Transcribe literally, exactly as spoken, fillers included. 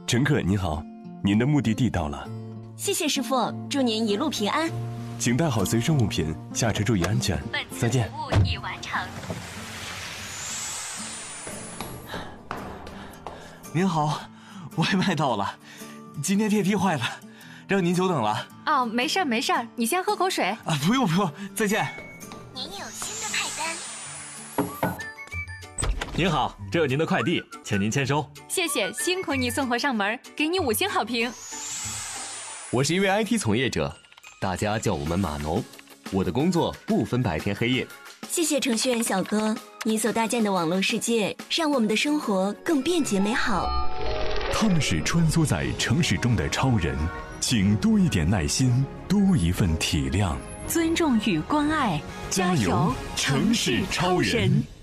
乘客您好，您的目的地到了。 谢谢师傅，祝您一路平安。 请带好随身物品，下车注意安全。再见。 服务已完成。 您好，外卖到了，今天电梯坏了，让您久等了。 哦，没事儿没事儿，你先喝口水。 啊，不用不用，再见。 您有新的派单。 您好，这有您的快递，请您签收。 谢谢，辛苦你送货上门，给你五星好评。 我是一位 I T 从业者，大家叫我们码农。我的工作不分白天黑夜。 谢谢程序员小哥，你所搭建的网络世界让我们的生活更便捷美好。 他们是穿梭在城市中的超人，请多一点耐心，多一份体谅， 尊重与关爱， 加油，城市超人。